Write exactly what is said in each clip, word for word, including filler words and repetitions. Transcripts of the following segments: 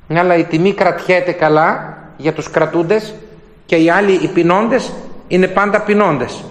Αλλά η τιμή κρατιέται καλά για τους κρατούντες και οι άλλοι, οι πεινώντες, είναι πάντα πεινώντες.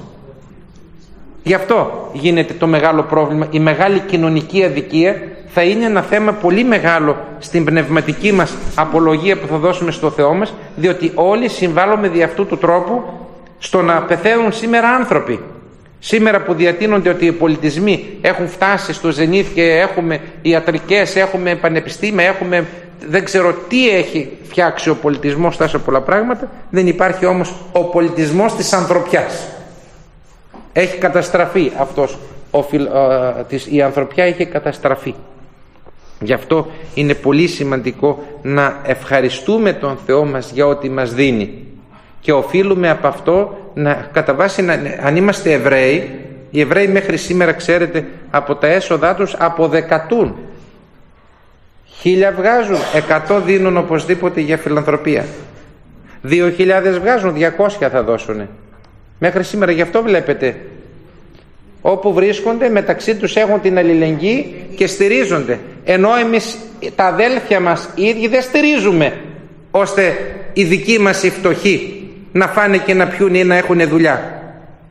Γι' αυτό γίνεται το μεγάλο πρόβλημα. Η μεγάλη κοινωνική αδικία θα είναι ένα θέμα πολύ μεγάλο στην πνευματική μας απολογία που θα δώσουμε στο Θεό μας, διότι όλοι συμβάλλουμε δι' αυτού του τρόπου στο να πεθαίνουν σήμερα άνθρωποι. Σήμερα που διατείνονται ότι οι πολιτισμοί έχουν φτάσει στο ζενίθ και έχουμε ιατρικές, έχουμε πανεπιστήμια, έχουμε δεν ξέρω τι έχει φτιάξει ο πολιτισμός, τόσο πολλά πράγματα, δεν υπάρχει όμως ο πολιτισμός της ανθρωπιάς. Έχει καταστραφεί αυτός, ο, ο, της, η ανθρωπιά έχει καταστραφεί. Γι' αυτό είναι πολύ σημαντικό να ευχαριστούμε τον Θεό μας για ό,τι μας δίνει και οφείλουμε από αυτό να, κατά βάση, να, αν είμαστε Εβραίοι, οι Εβραίοι μέχρι σήμερα, ξέρετε, από τα έσοδά τους αποδεκατούν. Χίλια βγάζουν, εκατό δίνουν οπωσδήποτε για φιλανθρωπία. Δύο χιλιάδες βγάζουν, διακόσια θα δώσουν. Μέχρι σήμερα. Γι' αυτό βλέπετε, όπου βρίσκονται μεταξύ τους έχουν την αλληλεγγύη και στηρίζονται. Ενώ εμείς τα αδέλφια μας οι ίδιοι δεν στηρίζουμε, ώστε οι δικοί μας οι φτωχοί να φάνε και να πιούν ή να έχουν δουλειά.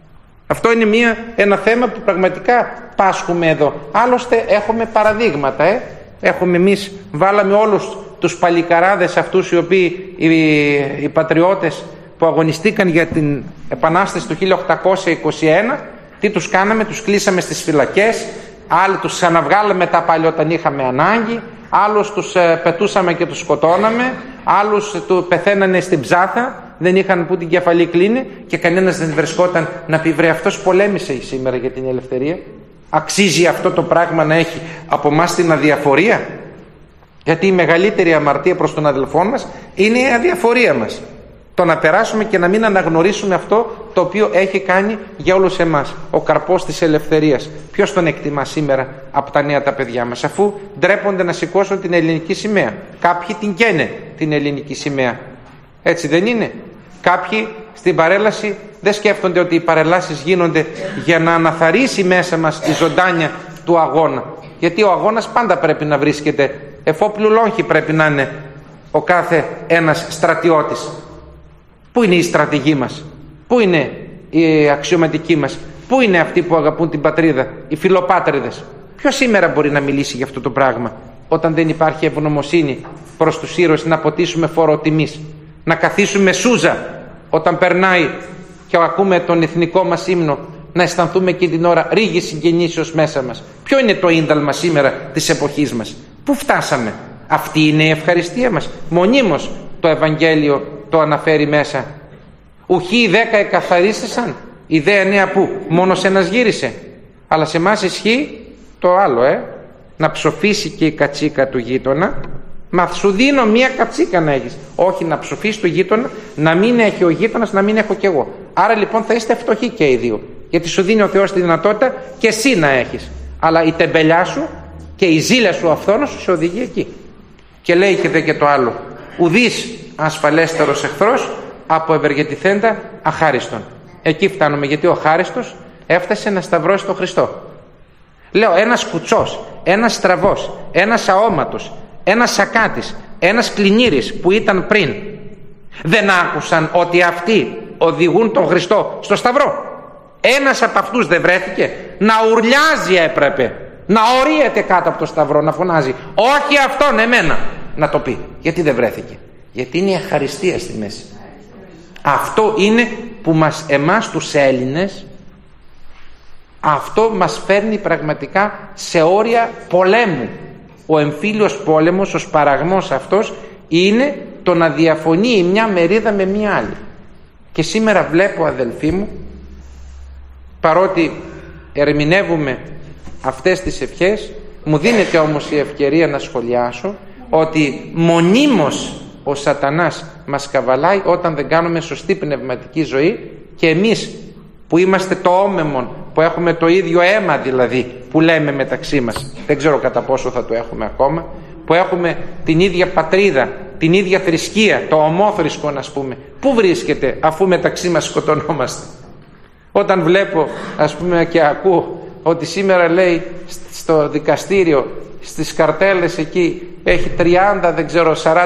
Αυτό είναι μια, ένα θέμα που πραγματικά πάσχουμε εδώ. Άλλωστε έχουμε παραδείγματα. Ε. Έχουμε εμείς, βάλαμε όλους τους παλικαράδες αυτούς οι οποίοι, οι, οι πατριώτες που αγωνιστήκαν για την Επανάσταση του χίλια οκτακόσια είκοσι ένα, τι τους κάναμε? Τους κλείσαμε στις φυλακές, άλλοι τους ξαναβγάλαμε τα πάλι όταν είχαμε ανάγκη, άλλους τους ε, πετούσαμε και τους σκοτώναμε, άλλους του πεθαίνανε στην ψάθα, δεν είχαν που την κεφαλή κλείνει και κανένας δεν βρισκόταν να πει βρε αυτός πολέμησε σήμερα για την ελευθερία. Αξίζει αυτό το πράγμα να έχει από εμάς την αδιαφορία? Γιατί η μεγαλύτερη αμαρτία προς τον αδελφό μας είναι η αδιαφορία μας. Το να περάσουμε και να μην αναγνωρίσουμε αυτό το οποίο έχει κάνει για όλους εμάς. Ο καρπός της ελευθερίας. Ποιος τον εκτιμά σήμερα από τα νέα τα παιδιά μας, αφού ντρέπονται να σηκώσουν την ελληνική σημαία? Κάποιοι την καίνε την ελληνική σημαία. Έτσι δεν είναι? Κάποιοι στην παρέλαση δεν σκέφτονται ότι οι παρελάσεις γίνονται για να αναθαρρήσει μέσα μας η ζωντάνια του αγώνα. Γιατί ο αγώνας πάντα πρέπει να βρίσκεται, εφόπλου λόγχη πρέπει να είναι ο κάθε ένας στρατιώτης. Πού είναι η στρατηγοί μας? Πού είναι οι αξιωματικοί μας? Πού είναι αυτοί που αγαπούν την πατρίδα, οι φιλοπάτριδες? Ποιος σήμερα μπορεί να μιλήσει για αυτό το πράγμα, όταν δεν υπάρχει ευγνωμοσύνη προς τους ήρωες, να ποτίσουμε φόρο τιμής, να καθίσουμε σούζα όταν περνάει και ακούμε τον εθνικό μας ύμνο, να αισθανθούμε και την ώρα ρίγη συγκινήσεως μέσα μας? Ποιο είναι το ίνταλμα σήμερα της εποχής μας? Πού φτάσαμε? Αυτή είναι η ευχαριστία μας? Μονίμως το Ευαγγέλιο το αναφέρει μέσα. Ουχή οι δέκα εκαθαρίστησαν, οι δε εννέα που? Μόνος ένας γύρισε. Αλλά σε εμάς ισχύει το άλλο, ε? να ψοφήσει και η κατσίκα του γείτονα. Μα σου δίνω μία κατσίκα να έχεις. Όχι, να ψοφήσει του γείτονα, να μην έχει ο γείτονας, να μην έχω κι εγώ. Άρα λοιπόν θα είστε φτωχοί και οι δύο. Γιατί σου δίνει ο Θεός τη δυνατότητα και εσύ να έχεις. Αλλά η τεμπελιά σου και η ζήλια σου αυθόνος σου σε οδηγεί εκεί. Και λέει και δε και το άλλο. Ουδής ασφαλέστερος εχθρός από ευεργετηθέντα αχάριστον. Εκεί φτάνουμε, γιατί ο αχάριστος έφτασε να σταυρώσει τον Χριστό. Λέω, ένας κουτσός, ένας στραβός, ένας αόματος, ένας σακάτης, ένας κλινήρης που ήταν πριν, δεν άκουσαν ότι αυτοί οδηγούν τον Χριστό στο σταυρό? Ένας από αυτούς δεν βρέθηκε? Να ουρλιάζει έπρεπε, να ορίεται κάτω από το σταυρό, να φωνάζει όχι αυτόν, εμένα, να το πει. Γιατί δεν βρέθηκε? Γιατί είναι η ευχαριστία στη μέση. Αυτό είναι που μας, εμάς τους Έλληνες, αυτό μας φέρνει πραγματικά σε όρια πολέμου. Ο εμφύλιος πόλεμος, ο σπαραγμός αυτός, είναι το να διαφωνεί η μια μερίδα με μια άλλη. Και σήμερα βλέπω, αδελφοί μου, παρότι ερμηνεύουμε αυτές τις ευχές, μου δίνεται όμως η ευκαιρία να σχολιάσω ότι μονίμως ο σατανάς μας καβαλάει όταν δεν κάνουμε σωστή πνευματική ζωή, και εμείς που είμαστε το όμεμον, που έχουμε το ίδιο αίμα δηλαδή, που λέμε μεταξύ μας, δεν ξέρω κατά πόσο θα το έχουμε ακόμα, που έχουμε την ίδια πατρίδα, την ίδια θρησκεία, το ομόθρησκο να πούμε, πού βρίσκεται αφού μεταξύ μας σκοτωνόμαστε? Όταν βλέπω, ας πούμε, και ακούω ότι σήμερα λέει στο δικαστήριο, στις καρτέλες εκεί έχει τριάντα, δεν ξέρω, σαράντα